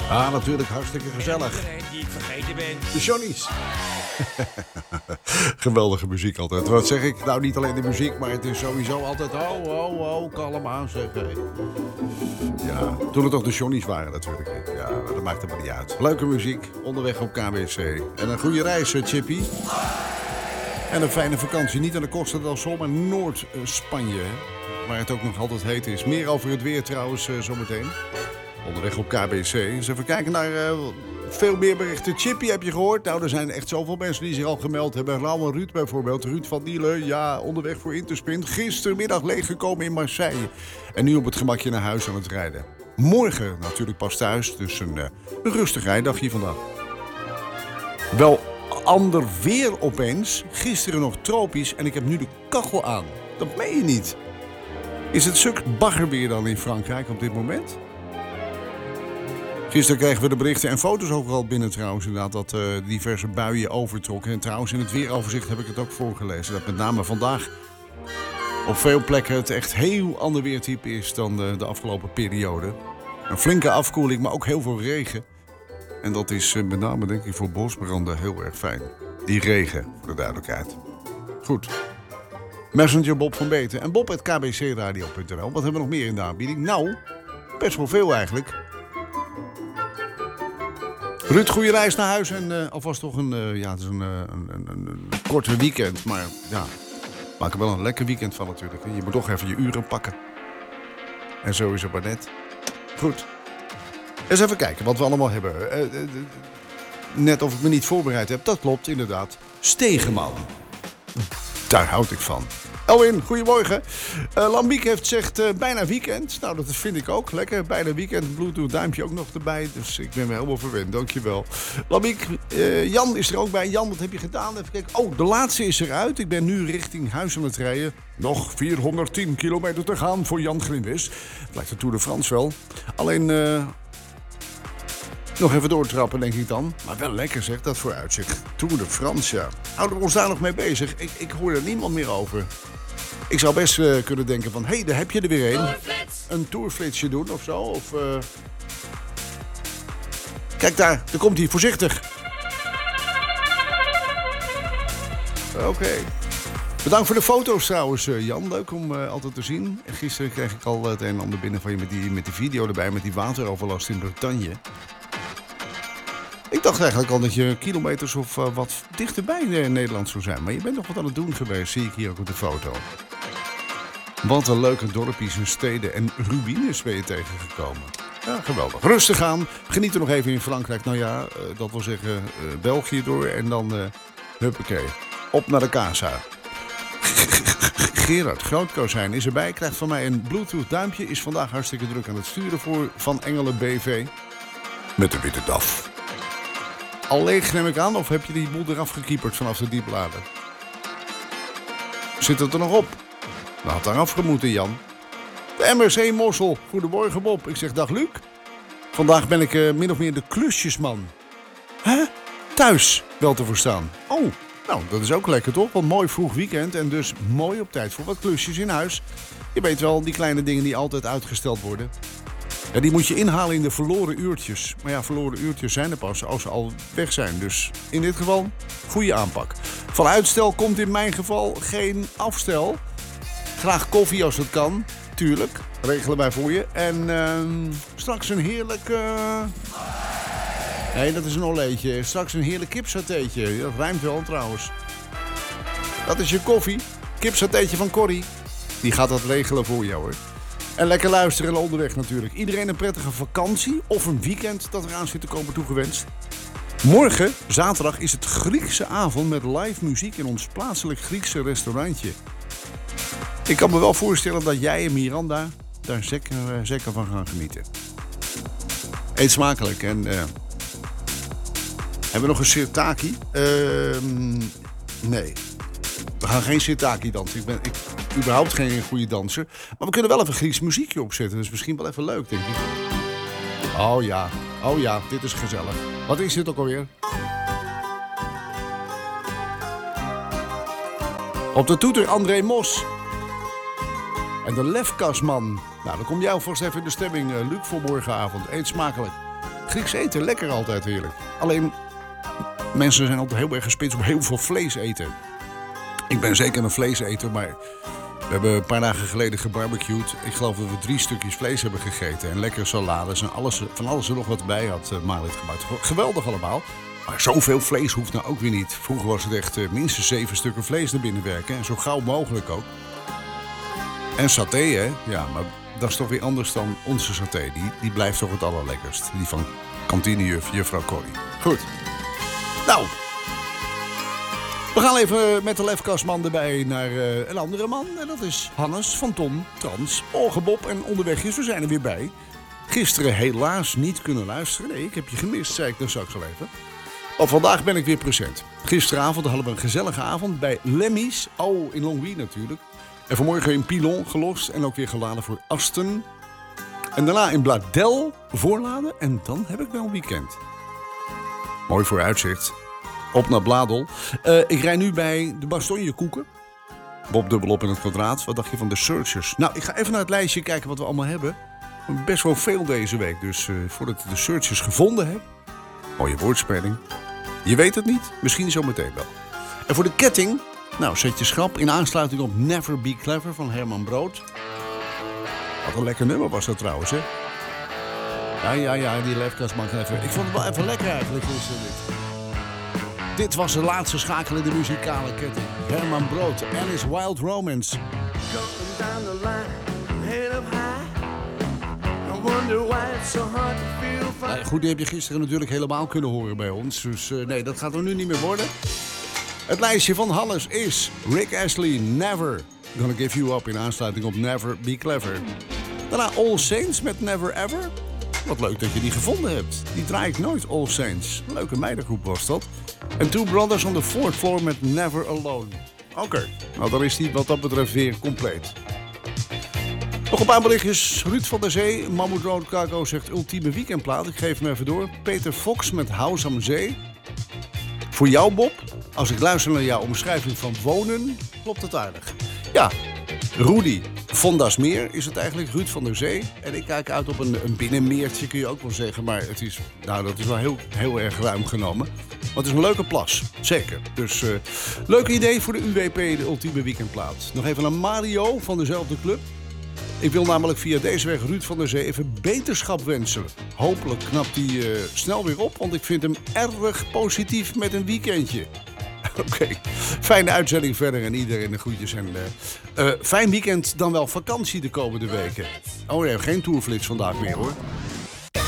Ah, natuurlijk hartstikke gezellig. Die ik vergeten ben. De Johnny's. Geweldige muziek altijd. Wat zeg ik? Nou, niet alleen de muziek, maar het is sowieso altijd... Oh, kalm aan zeggen. Ja, toen het toch de Johnny's waren natuurlijk. Ja, dat maakt het maar niet uit. Leuke muziek, onderweg op KBC. En een goede reis, Chippy. En een fijne vakantie. Niet aan de Costa del Sol, maar Noord-Spanje. Waar het ook nog altijd heet is. Meer over het weer trouwens zometeen. Onderweg op KBC. Dus even kijken naar veel meer berichten. Chippy, heb je gehoord? Nou, er zijn echt zoveel mensen die zich al gemeld hebben. Raoul Ruud bijvoorbeeld. Ruud van Dielen, ja, onderweg voor Interspin. Gistermiddag leeggekomen in Marseille. En nu op het gemakje naar huis aan het rijden. Morgen natuurlijk pas thuis. Dus een rustig rijdagje vandaag. Wel ander weer opeens. Gisteren nog tropisch en ik heb nu de kachel aan. Dat meen je niet. Is het stuk baggerweer dan in Frankrijk op dit moment? Gisteren kregen we de berichten en foto's overal binnen trouwens inderdaad dat diverse buien overtrokken. En trouwens in het weeroverzicht heb ik het ook voorgelezen. Dat met name vandaag op veel plekken het echt heel ander weertype is dan de afgelopen periode. Een flinke afkoeling, maar ook heel veel regen. En dat is met name denk ik voor bosbranden heel erg fijn. Die regen, voor de duidelijkheid. Goed. Messenger Bob van Beten en bob@kbcradio.nl. Wat hebben we nog meer in de aanbieding? Nou, best wel veel eigenlijk. Ruud, goede reis naar huis en alvast toch het is een korte weekend. Maar ja, maak er wel een lekker weekend van natuurlijk. Je moet toch even je uren pakken. En zo is het maar net. Goed. Eens even kijken wat we allemaal hebben. Net of ik me niet voorbereid heb. Dat klopt inderdaad. Stegeman. Daar houd ik van. Elwin, goedemorgen. Lambiek heeft zegt bijna weekend. Nou, dat vind ik ook. Lekker, bijna weekend. Bluetooth duimpje ook nog erbij. Dus ik ben weer helemaal verwend. Dankjewel. Lambiek, Jan is er ook bij. Jan, wat heb je gedaan? Even kijken. Oh, de laatste is eruit. Ik ben nu richting huis aan het rijden. Nog 410 kilometer te gaan voor Jan Grinwis. Het lijkt de Tour de France wel. Alleen... nog even doortrappen, denk ik dan. Maar wel lekker zeg, dat vooruitzicht. Tour de France, ja. Houden we ons daar nog mee bezig? Ik hoor er niemand meer over. Ik zou best kunnen denken van... Hé, daar heb je er weer een. Een tourflitsje doen of zo. Of, Kijk daar komt hij. Voorzichtig. Oké. Bedankt voor de foto's trouwens, Jan. Leuk om altijd te zien. En gisteren kreeg ik al het een en ander binnen van je met die video erbij. Met die wateroverlast in Bretagne. Ik dacht eigenlijk al dat je kilometers of wat dichterbij in Nederland zou zijn. Maar je bent nog wat aan het doen geweest, zie ik hier ook op de foto. Wat een leuke dorpjes en steden en ruïnes ben je tegengekomen. Ja, geweldig. Rustig aan. Geniet er nog even in Frankrijk. Nou ja, dat wil zeggen België door en dan huppakee. Op naar de casa. Gerard Grootkozijn is erbij. Krijgt van mij een Bluetooth duimpje. Is vandaag hartstikke druk aan het sturen voor Van Engelen BV. Met de witte DAF. Al leeg neem ik aan, of heb je die boel eraf gekieperd vanaf de dieplader? Zit het er nog op? Nou, had daar afgemoeten, Jan. De MRC Mossel. Goedemorgen, Bob. Ik zeg dag, Luc. Vandaag ben ik min of meer de klusjesman. Hè? Thuis, wel te verstaan. Oh, nou, dat is ook lekker, toch? Want mooi vroeg weekend en dus mooi op tijd voor wat klusjes in huis. Je weet wel, die kleine dingen die altijd uitgesteld worden. Ja, die moet je inhalen in de verloren uurtjes. Maar ja, verloren uurtjes zijn er pas als ze al weg zijn. Dus in dit geval, goede aanpak. Van uitstel komt in mijn geval geen afstel. Graag koffie als het kan. Tuurlijk, regelen wij voor je. En straks een heerlijk... Nee, dat is een olleetje. Straks een heerlijk kipsatéetje. Dat rijmt wel trouwens. Dat is je koffie. Kipsatéetje van Corrie. Die gaat dat regelen voor jou, hoor. En lekker luisteren onderweg natuurlijk. Iedereen een prettige vakantie of een weekend dat eraan zit te komen toegewenst. Morgen, zaterdag, is het Griekse avond met live muziek in ons plaatselijk Griekse restaurantje. Ik kan me wel voorstellen dat jij en Miranda daar zeker van gaan genieten. Eet smakelijk. En hebben we nog een sirtaki? Nee. We gaan geen sirtaki dansen. Ik ben überhaupt geen goede danser. Maar we kunnen wel even Grieks muziekje opzetten. Dus misschien wel even leuk, denk ik. Oh ja, dit is gezellig. Wat is dit ook alweer? Op de toeter André Mos. En de Lefkasman. Nou, dan kom jij alvast even in de stemming, Luc, voor morgenavond. Eet smakelijk. Grieks eten, lekker altijd heerlijk. Alleen, mensen zijn altijd heel erg gespitst op heel veel vlees eten. Ik ben zeker een vleeseter, maar we hebben een paar dagen geleden gebarbecued. Ik geloof dat we 3 stukjes vlees hebben gegeten. En lekkere salades en van alles er nog wat bij had Marit gemaakt. Geweldig allemaal. Maar zoveel vlees hoeft nou ook weer niet. Vroeger was het echt minstens 7 stukken vlees naar binnen werken. En zo gauw mogelijk ook. En saté, hè? Ja, maar dat is toch weer anders dan onze saté. Die blijft toch het allerlekkerst. Die van kantinejuf, juffrouw Corrie. Goed. Nou. We gaan even met de lefkastman erbij naar een andere man. En dat is Hannes van Tom, Trans, Orgebob en Onderwegjes. We zijn er weer bij. Gisteren helaas niet kunnen luisteren. Nee, ik heb je gemist, zei ik dan straks al even. Maar vandaag ben ik weer present. Gisteravond hadden we een gezellige avond bij Lemmy's. Oh, in Longwy natuurlijk. En vanmorgen in Pilon gelost en ook weer geladen voor Asten. En daarna in Bladel voorladen en dan heb ik wel een weekend. Mooi vooruitzicht. Op naar Bladel. Ik rij nu bij de Bastonjekoeken. Bob dubbelop in het kwadraat. Wat dacht je van de Searchers? Nou, ik ga even naar het lijstje kijken wat we allemaal hebben. Best wel veel deze week. Dus voordat ik de Searchers gevonden heb. Mooie woordspeling. Je weet het niet. Misschien zo meteen wel. En voor de ketting. Nou, zet je schrap in aansluiting op Never Be Clever van Herman Brood. Wat een lekker nummer was dat trouwens, hè? Ja, die lefkastman even. Ik vond het wel even lekker eigenlijk. Dit was de laatste schakel in de muzikale ketting. Herman Brood, Alice Wild Romance. Goed, die heb je gisteren natuurlijk helemaal kunnen horen bij ons. Dus nee, dat gaat er nu niet meer worden. Het lijstje van Hannes is Rick Astley, Never Gonna Give You Up in aansluiting op Never Be Clever. Daarna All Saints met Never Ever. Wat leuk dat je die gevonden hebt. Die draai ik nooit, All Saints. Leuke meidengroep was dat. En Two Brothers on the Fourth Floor met Never Alone. Oké, nou dan is die wat dat betreft weer compleet. Nog een paar berichtjes. Ruud van der Zee, Mammoet Road Cargo zegt ultieme weekendplaat. Ik geef hem even door. Peter Fox met House am Zee. Voor jou, Bob, als ik luister naar jouw omschrijving van wonen, klopt het aardig. Ja, Rudy von das Meer is het eigenlijk, Ruud van der Zee. En ik kijk uit op een binnenmeertje, kun je ook wel zeggen. Maar het is, nou, dat is wel heel erg ruim genomen. Want het is een leuke plas, zeker. Dus leuk idee voor de UWP, de ultieme weekendplaat. Nog even naar Mario van dezelfde club. Ik wil namelijk via deze weg Ruud van der Zee even beterschap wensen. Hopelijk knapt hij snel weer op, want ik vind hem erg positief met een weekendje. Oké, fijne uitzending verder en iedereen de groetjes. En fijn weekend, dan wel vakantie de komende weken. Oh nee, geen tourflits vandaag meer hoor.